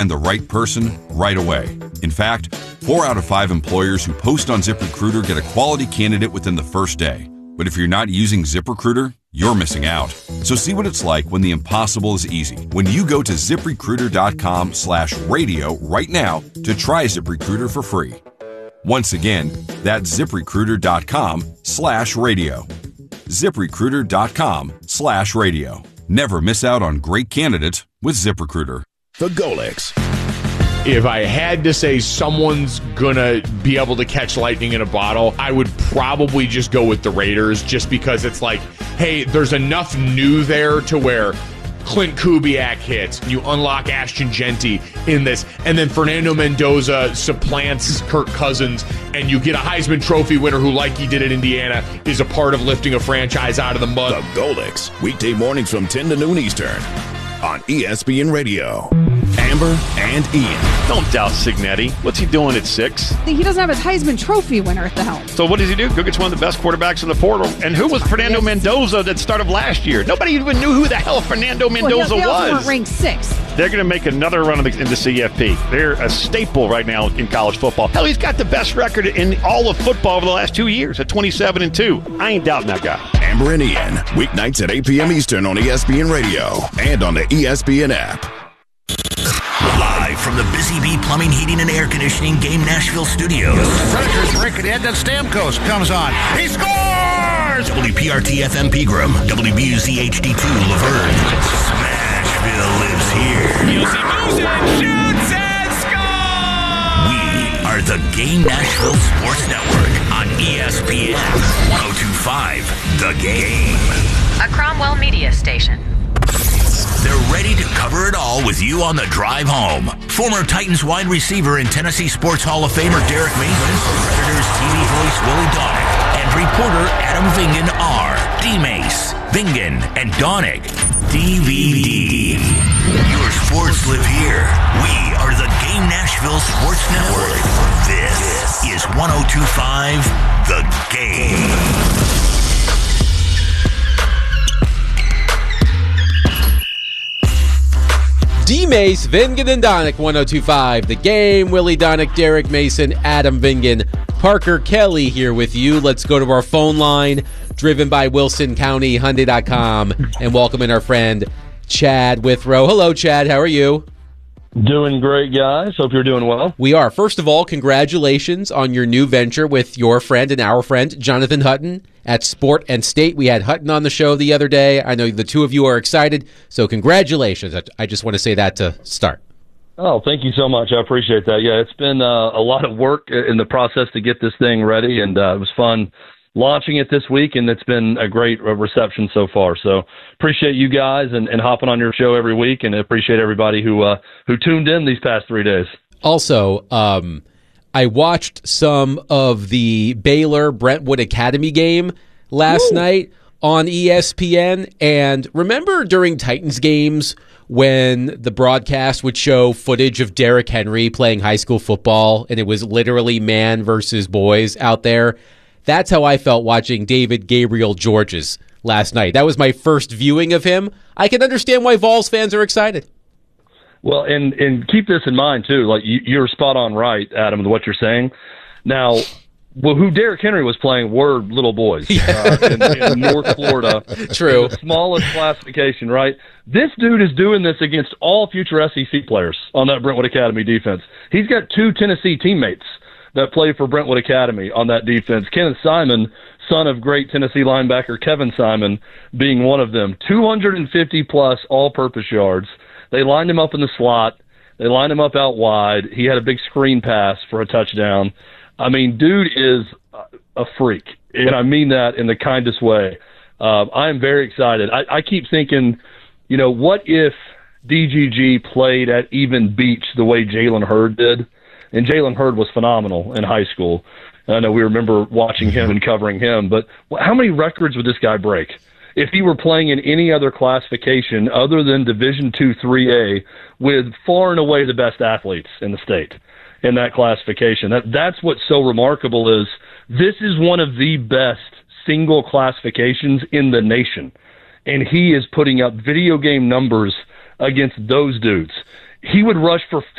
find the right person right away. In fact, 4 out of 5 employers who post on ZipRecruiter get a quality candidate within the first day. But if you're not using ZipRecruiter, you're missing out. So see what it's like when the impossible is easy. When you go to ZipRecruiter.com/radio right now to try ZipRecruiter for free. Once again, that's ZipRecruiter.com/radio. ZipRecruiter.com/radio. Never miss out on great candidates with ZipRecruiter. The Golics. If I had to say someone's gonna be able to catch lightning in a bottle, I would probably just go with the Raiders, just because it's like, hey, there's enough new there to where Clint Kubiak hits, you unlock Ashton Genty in this, and then Fernando Mendoza supplants Kirk Cousins, and you get a Heisman Trophy winner who, like he did at Indiana, is a part of lifting a franchise out of the mud. The Golics, weekday mornings from 10 to noon Eastern on ESPN Radio. Amber and Ian. Don't doubt Signetti. What's he doing at 6? He doesn't have his Heisman Trophy winner at the helm. So what does he do? Go get one of the best quarterbacks in the portal. And who was Fernando Mendoza at the start of last year? Nobody even knew who the hell Fernando Mendoza they also was. weren't ranked 6th. They're going to make another run in the CFP. They're a staple right now in college football. Hell, he's got the best record in all of football over the last 2 years at 27-2. I ain't doubting that guy. Amber and Ian, weeknights at 8 p.m. Eastern on ESPN Radio and on the ESPN app. Live from the Busy Bee Plumbing, Heating, and Air Conditioning Game Nashville studios. Predators break it in, then Stamkos comes on. He scores! WPRT FM Pegram, WBUZ HD2 Laverne. Smashville lives here. Music moves it, shoots and scores! We are the Game Nashville Sports Network on ESPN 102.5 The Game. A Cromwell media station. They're ready to cover it all with you on the drive home. Former Titans wide receiver and Tennessee Sports Hall of Famer Derek Mason, Predators TV voice Willie Donick, and reporter Adam Vingan are D-Mace, Vingan, and Donick. DVD. Your sports live here. We are the Game Nashville Sports Network. This is 102.5 The Game. D-Mace, Vingan, and Donick, 102.5 The Game. Willie Donick, Derek Mason, Adam Vingan, Parker Kelly here with you. Let's go to our phone line, driven by WilsonCountyHyundai.com, and welcome in our friend Chad Withrow. Hello, Chad. How are you? Doing great, guys. Hope you're doing well. We are. First of all, congratulations on your new venture with your friend and our friend, Jonathan Hutton, at Sport and State. We had Hutton on the show the other day. I know the two of you are excited, so congratulations. I just want to say that to start. Oh, thank you so much. I appreciate that. Yeah, it's been a lot of work in the process to get this thing ready, and it was fun launching it this week, and it's been a great reception so far. So appreciate you guys and hopping on your show every week, and appreciate everybody who tuned in these past 3 days. Also, I watched some of the Baylor-Brentwood Academy game last night on ESPN, and remember during Titans games when the broadcast would show footage of Derrick Henry playing high school football, and it was literally man versus boys out there? That's how I felt watching David Gabriel Georges last night. That was my first viewing of him. I can understand why Vols fans are excited. Well, and keep this in mind, too. Like, you're spot on right, Adam, with what you're saying. Now, who Derrick Henry was playing were little boys in North Florida. True. The smallest classification, right? This dude is doing this against all future SEC players on that Brentwood Academy defense. He's got 2 Tennessee teammates that played for Brentwood Academy on that defense. Kenneth Simon, son of great Tennessee linebacker Kevin Simon, being one of them. 250-plus all-purpose yards. They lined him up in the slot. They lined him up out wide. He had a big screen pass for a touchdown. I mean, dude is a freak, and I mean that in the kindest way. I am very excited. I keep thinking, what if DGG played at even Beach the way Jalen Hurd did? And Jalen Hurd was phenomenal in high school. And I know we remember watching him and covering him, but how many records would this guy break if he were playing in any other classification other than Division II 3A with far and away the best athletes in the state in that classification? That's what's so remarkable is this is one of the best single classifications in the nation. And he is putting up video game numbers against those dudes. He would rush for